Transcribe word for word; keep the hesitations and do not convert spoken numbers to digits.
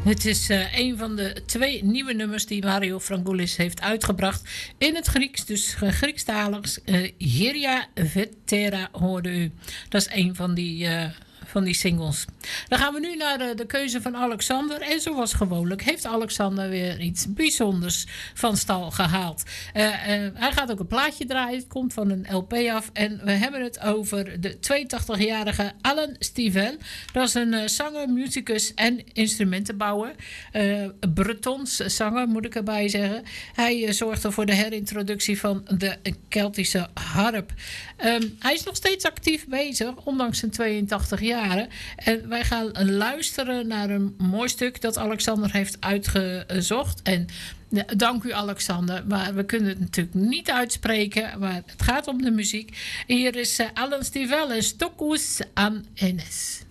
Het is uh, een van de twee nieuwe nummers die Mario Frangoulis heeft uitgebracht in het Grieks, dus uh, Griekstalig. Uh, Hyria Vetera hoorde u. Dat is een van die, uh, van die singles. Dan gaan we nu naar de, de keuze van Alexander. En zoals gewoonlijk heeft Alexander weer iets bijzonders van stal gehaald. Uh, uh, hij gaat ook een plaatje draaien. Het komt van een L P af. En we hebben het over de tweeëntachtigjarige Alan Stivell. Dat is een uh, zanger, musicus en instrumentenbouwer. Uh, Bretons zanger, moet ik erbij zeggen. Hij uh, zorgde voor de herintroductie van de Keltische harp. Um, hij is nog steeds actief bezig, ondanks zijn tweeëntachtig jaren. En wij gaan luisteren naar een mooi stuk dat Alexander heeft uitgezocht. En uh, dank u, Alexander, maar we kunnen het natuurlijk niet uitspreken. Maar het gaat om de muziek. Hier is uh, Alan Stivell en Stokus am Enes.